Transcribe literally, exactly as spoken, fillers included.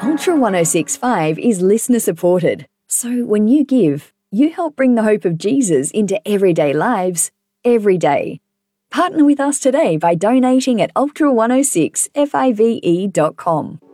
Ultra one oh six point five is listener supported, so when you give, you help bring the hope of Jesus into everyday lives, every day. Partner with us today by donating at ultra one oh six five e dot com.